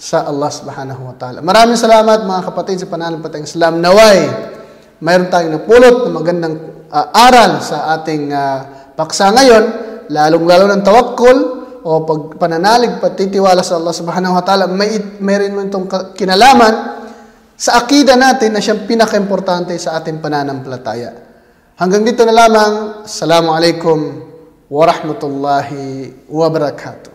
sa Allah subhanahu wa ta'ala. Maraming salamat mga kapatid sa pananampalatayang Islam. Naway, mayroon tayong napulot na magandang aral sa ating paksa ngayon, lalong-lalo ng tawakkul o pananalig, patitiwala sa Allah subhanahu wa ta'ala. Mayroon mo itong kinalaman sa akida natin na siyang pinaka-importante sa ating pananampalataya. Hanggang dito na lamang. Assalamualaikum warahmatullahi wabarakatuh.